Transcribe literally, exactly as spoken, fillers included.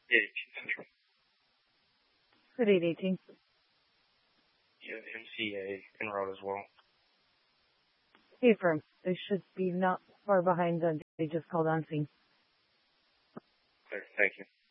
Yeah, eighteen Central. At eight eighteen. Yeah, M C A en route as well. Hey, firm. They should be not far behind. Uh, they just called on scene. Clear. Thank you.